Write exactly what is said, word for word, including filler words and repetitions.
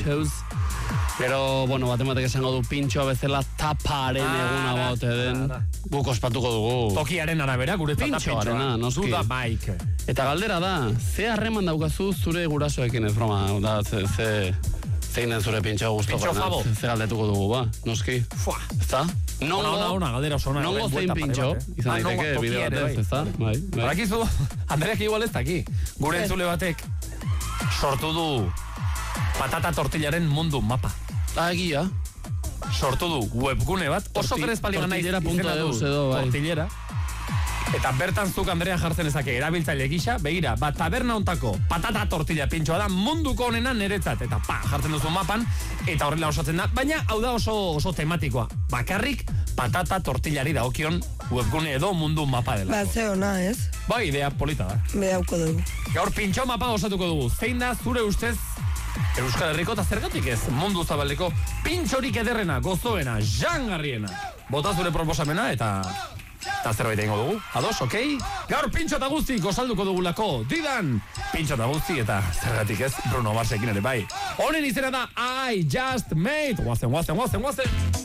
Pinchos. Gero, bueno, bat ematek esango du pintxoa bezala taparen eguna baute den. Guk ospatuko dugu. Tokiaren arabera, gure pintxoarena, noski. Duda baik. Eta galdera da, ze harreman daukazu zure gurasoekin, ez broma, da, ze, ze, zein den zure pintxoa guztokoena. Ze galdetuko dugu, ba, noski. Fua. Ezta? Nongo, ona, ona, galdera oso ona. Nongo zein pintxo, izan daiteke, bide batez, ezta? Bai, bai. Barakizu, Andreak igual ez daki. Gure entzule batek sortu du patata tortillaren mundu mapa. Agia. Sortu du webgune bat, oso kerezpaligan naiz izena du tortillera. Eta bertan zuk, Andrea, jartzen ezake erabiltzaile gisa, begira, bat taberna ontako patata tortilla pintxoa da munduko honena niretzat, eta pa, jartzen duzu mapan, eta horrela osatzen da, baina hau da oso, oso tematikoa. Bakarrik patata tortillari dagokion webgune edo mundu mapa dela. Ba, ze ona, ez? Ba, idea polita da. Behauko dugu. Gaur pintxo mapa osatuko dugu. Zein da zure ustez Euskal Herriko eta zergatik ez mundu zabaleko pintxorik ederrena, gozoena, jangarriena. Bota zure proposamena eta eta zerbait egingo dugu. Ados, okei? Gaur pintxo eta guzti gozalduko dugulako. Didan, pintxo eta guzti eta zergatik ez Bruno Marsekin ere bai. Honen izena da I Just Made. Guazen, guazen, guazen, guazen.